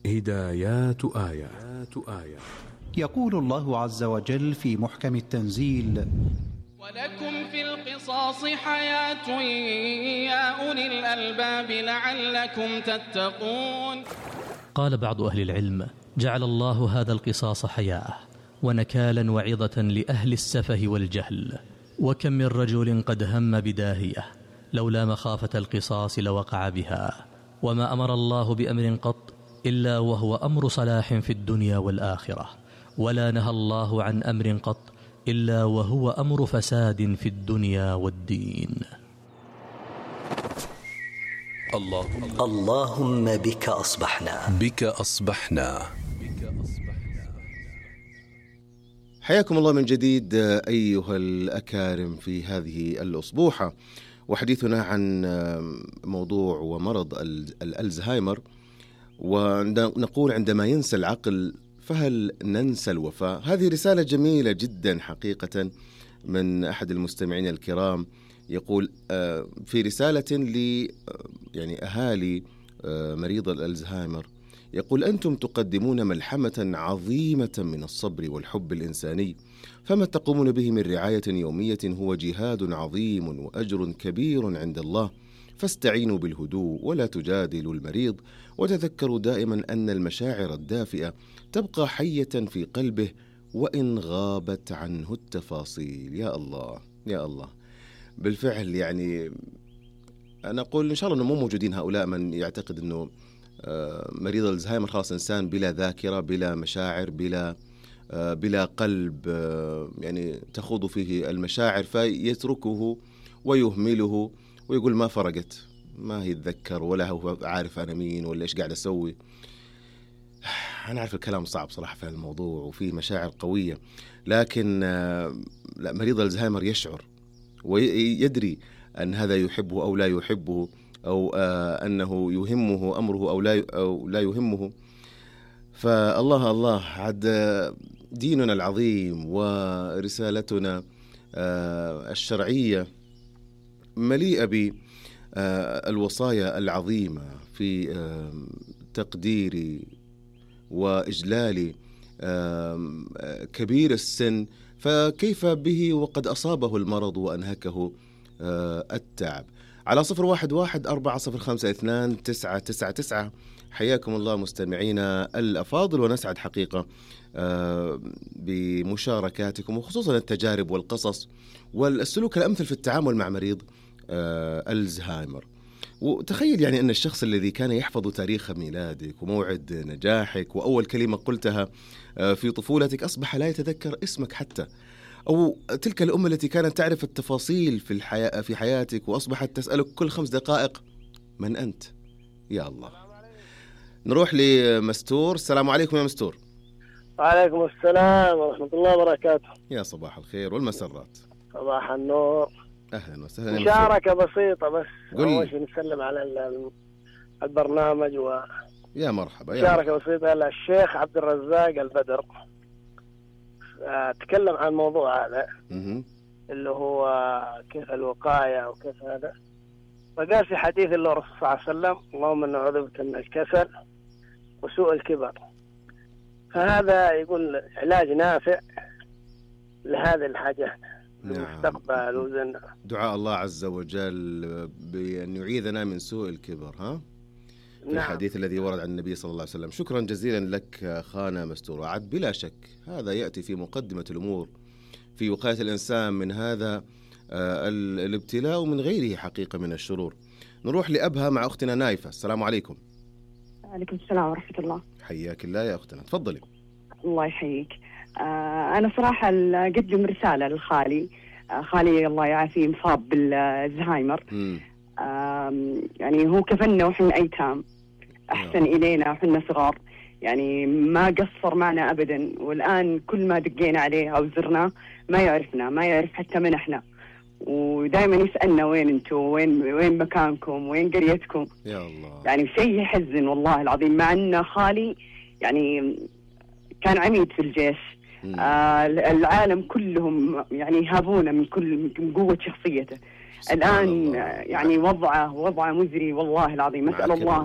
هدايات آية. يقول الله عز وجل في محكم التنزيل: ولكم في القصاص حياة يا أولي الألباب لعلكم تتقون. قال بعض أهل العلم: جعل الله هذا القصاص حياة ونكالا وعظة لأهل السفه والجهل. وكم من رجل قد هم بداهية لولا مخافة القصاص لوقع بها، وما أمر الله بأمر قط إلا وهو أمر صلاح في الدنيا والآخرة، ولا نهى الله عن أمر قط إلا وهو أمر فساد في الدنيا والدين. اللهم بك أصبحنا. حياكم الله من جديد أيها الأكارم في هذه الأصبوحة، وحديثنا عن موضوع ومرض الألزهايمر. ونقول: عندما ينسى العقل فهل ننسى الوفاء؟ هذه رسالة جميلة جدا حقيقة من أحد المستمعين الكرام، يقول في رسالة يعني أهالي مريض الألزهايمر، يقول: أنتم تقدمون ملحمة عظيمة من الصبر والحب الإنساني، فما تقومون به من رعاية يومية هو جهاد عظيم وأجر كبير عند الله، فاستعينوا بالهدوء ولا تجادلوا المريض، وتذكروا دائما أن المشاعر الدافئة تبقى حية في قلبه وإن غابت عنه التفاصيل. يا الله يا الله، بالفعل يعني أنا أقول إن شاء الله أنه مو موجودين هؤلاء من يعتقد أنه مريض الزهايمر خلاص إنسان بلا ذاكرة، بلا مشاعر، بلا قلب يعني تخوض فيه المشاعر، فيتركه ويهمله ويقول ما فرقت، ما هي يتذكر ولا هو عارف أنا مين ولا إيش قاعد أسوي. أنا عارف الكلام صعب صراحة في الموضوع وفيه مشاعر قوية، لكن لا، مريض الزهايمر يشعر ويدري أن هذا يحبه أو لا يحبه، أو أنه يهمه أمره أو لا يهمه. فالله الله، عد ديننا العظيم ورسالتنا الشرعية مليئة بالوصايا العظيمة في تقدير وإجلال كبير السن، فكيف به وقد أصابه المرض وأنهكه التعب؟ على 0114052999. حياكم الله مستمعينا الأفاضل، ونسعد حقيقة بمشاركاتكم، وخصوصا التجارب والقصص والسلوك الأمثل في التعامل مع مريض الزهايمر. وتخيل يعني أن الشخص الذي كان يحفظ تاريخ ميلادك وموعد نجاحك وأول كلمة قلتها في طفولتك أصبح لا يتذكر اسمك حتى، أو تلك الأم التي كانت تعرف التفاصيل في حياتك وأصبحت تسألك كل 5 دقائق من أنت؟ يا الله. نروح لمستور. السلام عليكم يا مستور. وعليكم السلام ورحمة الله وبركاته. يا صباح الخير والمسرات. صباح النور. أهلا وسهلا. مشاركة بسيطة بس، أول شيء نسلم على البرنامج يا مرحبا. مشاركة بسيطة للشيخ عبد الرزاق البدر. تكلم عن الموضوع هذا اللي هو كيف الوقاية وكيف هذا، فقال في حديث الله الرسول صلى الله عليه وسلم: اللهم نعوذ بك من الكسل وسوء الكبر. فهذا يقول علاج نافع لهذه الحاجات. المستقبل وزن دعاء الله عز وجل بأن يعيذنا من سوء الكبر، ها؟ في الحديث الذي ورد عن النبي صلى الله عليه وسلم. شكرا جزيلا لك خانة مستورة. عد بلا شك هذا يأتي في مقدمة الأمور في وقاية الإنسان من هذا الابتلاء ومن غيره حقيقة من الشرور. نروح لأبها مع أختنا نايفة. السلام عليكم. وعليكم السلام ورحمة الله. حياك الله يا أختنا، تفضلي. الله يحييك. أنا صراحة أقدم رسالة للخالي. خالي الله يعافيه مصاب بالزهايمر. يعني هو كفلنا وحنا أيتام، أحسن إلينا وحنا صغار، يعني ما قصر معنا أبدا، والآن كل ما دقينا عليه أو زرناه ما يعرفنا، ما يعرف حتى من إحنا، ودائما يسألنا وين أنتم، وين مكانكم، وين قريتكم. يا الله، يعني شيء يحزن والله العظيم، مع أن خالي يعني كان عميد في الجيش. العالم كلهم يعني يهابونه من قوة شخصيته. الآن يعني وضعه مزري والله العظيم. أسأل الله